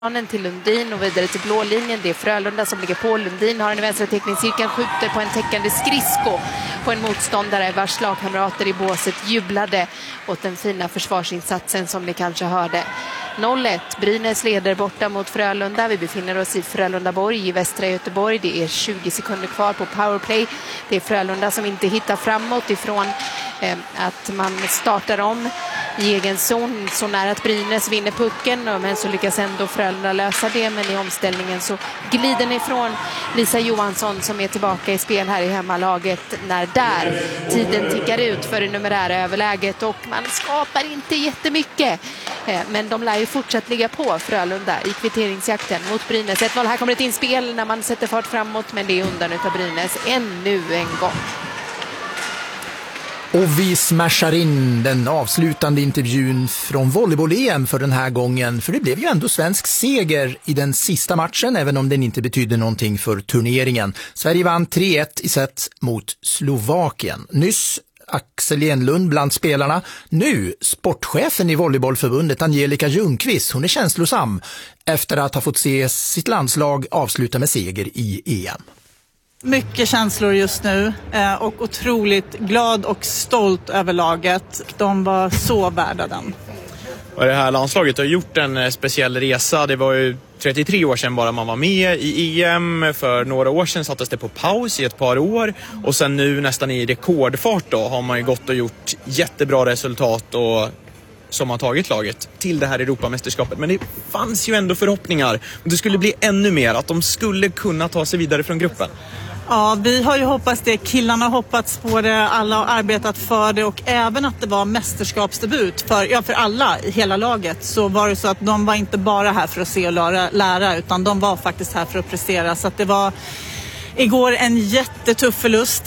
till Lundin och vidare till blå linjen. Det är Frölunda som ligger på. Lundin har den i vänstra teckningscirkeln, skjuter på en täckande skridsko på en motståndare vars lagkamrater i båset jublade åt den fina försvarsinsatsen som ni kanske hörde. 0-1. Brynäs leder borta mot Frölunda. Vi befinner oss i Frölundaborg i västra Göteborg. Det är 20 sekunder kvar på powerplay. Det är Frölunda som inte hittar framåt ifrån att man startar om i egen zon så nära att Brynäs vinner pucken, men så lyckas ändå Frölunda lösa det, men i omställningen så glider ni ifrån Lisa Johansson som är tillbaka i spel här i hemmalaget när där tiden tickar ut för det numerära överläget och man skapar inte jättemycket, men de lär ju fortsatt ligga på Frölunda i kvitteringsjakten mot Brynäs. 1-0, här kommer ett inspel när man sätter fart framåt, men det är undan utav Brynäs ännu en gång. Och vi smashar in den avslutande intervjun från volleyboll-EM för den här gången. För det blev ju ändå svensk seger i den sista matchen, även om den inte betydde någonting för turneringen. Sverige vann 3-1 i set mot Slovakien. Nyss Axel Enlund bland spelarna. Nu sportchefen i volleybollförbundet Angelica Ljungqvist. Hon är känslosam efter att ha fått se sitt landslag avsluta med seger i EM. Mycket känslor just nu och otroligt glad och stolt över laget. De var så värda den. Och det här landslaget har gjort en speciell resa. Det var ju 33 år sedan bara man var med i EM. För några år sedan sattes det på paus i ett par år. Och sen nu nästan i rekordfart då har man ju gått och gjort jättebra resultat och som har tagit laget till det här Europamästerskapet. Men det fanns ju ändå förhoppningar. Det skulle bli ännu mer, att de skulle kunna ta sig vidare från gruppen. Ja, vi har ju hoppats det. Killarna har hoppats på det. Alla har arbetat för det. Och även att det var mästerskapsdebut för alla i hela laget. Så var det så att de var inte bara här för att se och lära. Utan de var faktiskt här för att prestera. Så att det var igår en jättetuff förlust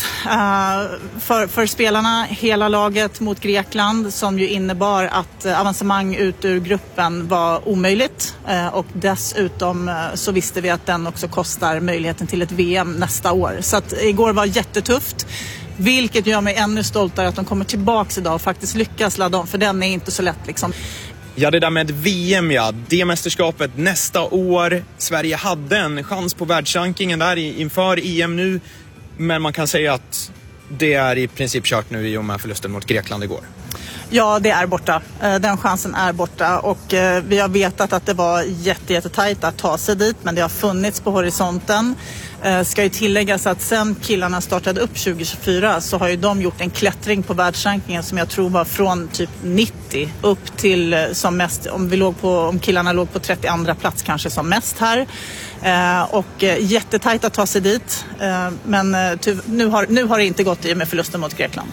för spelarna, hela laget mot Grekland, som ju innebar att avancemang ut ur gruppen var omöjligt, och dessutom så visste vi att den också kostar möjligheten till ett VM nästa år. Så att igår var jättetufft, vilket gör mig ännu stoltare att de kommer tillbaka idag och faktiskt lyckas ladda om, för den är inte så lätt liksom. Ja, det där med VM, ja. Det mästerskapet nästa år. Sverige hade en chans på världsrankingen där inför EM nu. Men man kan säga att det är i princip kört nu i och med förlusten mot Grekland igår. Ja, det är borta. Den chansen är borta. Och vi har vetat att det var jättetajt att ta sig dit. Men det har funnits på horisonten. Ska ju tilläggas att sen killarna startade upp 2024 så har ju de gjort en klättring på världsrankingen som jag tror var från typ 90 upp till som mest, om killarna låg på 32 plats kanske som mest här. Och jättetajt att ta sig dit. Men nu har det inte gått i med förlusten mot Grekland.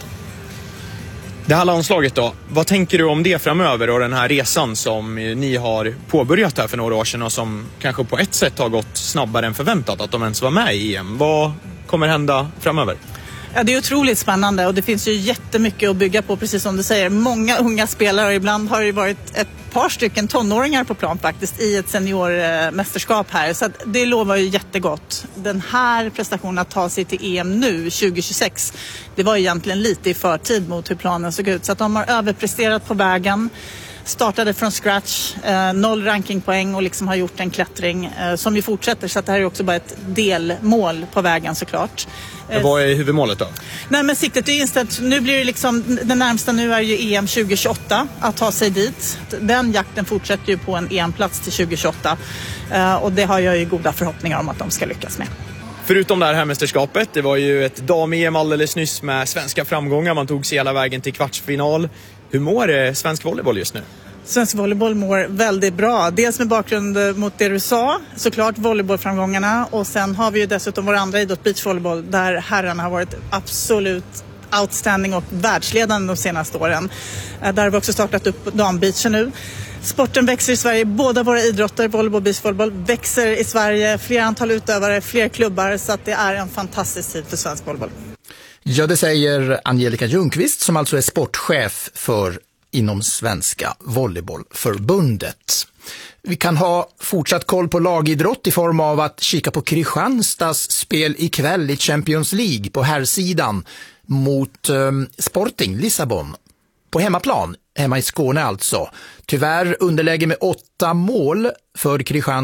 Det här landslaget då, vad tänker du om det framöver och den här resan som ni har påbörjat här för några år sedan och som kanske på ett sätt har gått snabbare än förväntat att de ens var med i EM? Vad kommer hända framöver? Ja, det är otroligt spännande och det finns ju jättemycket att bygga på, precis som du säger. Många unga spelare och ibland har det varit ett par stycken tonåringar på plan faktiskt i ett seniormästerskap här. Så att det lovar ju jättegott. Den här prestationen att ta sig till EM nu 2026, det var egentligen lite i förtid mot hur planen såg ut. Så att de har överpresterat på vägen. Startade från scratch, 0 rankingpoäng och liksom har gjort en klättring som vi fortsätter. Så att det här är också bara ett delmål på vägen såklart. Vad är huvudmålet då? Nej, men siktet är inställt. Nu blir det liksom, den närmsta nu är ju EM 2028 att ta sig dit. Den jakten fortsätter ju på en EM-plats till 2028 och det har jag ju goda förhoppningar om att de ska lyckas med. Förutom det här mästerskapet, det var ju ett dam-EM alldeles nyss med svenska framgångar. Man tog sig hela vägen till kvartsfinal. Hur mår svensk volleyboll just nu? Svensk volleyboll mår väldigt bra. Dels med bakgrund mot det du sa, såklart volleybollframgångarna. Och sen har vi ju dessutom vår andra idrott, beachvolleyboll, där herrarna har varit absolut outstanding och världsledande de senaste åren. Där har vi också startat upp dambeachen nu. Sporten växer i Sverige, båda våra idrotter, volleyboll och beachvolleyboll, växer i Sverige. Fler antal utövare, fler klubbar, så att det är en fantastisk tid för svensk volleyboll. Ja, det säger Angelica Ljungqvist som alltså är sportchef inom Svenska volleybollförbundet. Vi kan ha fortsatt koll på lagidrott i form av att kika på Kristianstads spel ikväll i Champions League på herrsidan mot Sporting Lissabon. på hemmaplan, hemma i Skåne alltså. Tyvärr underläge med 8 mål för Kristianstad